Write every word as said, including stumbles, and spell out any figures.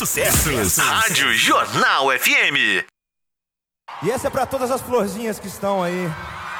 Sucessos. Rádio Jornal F M. E essa é pra todas as florzinhas que estão aí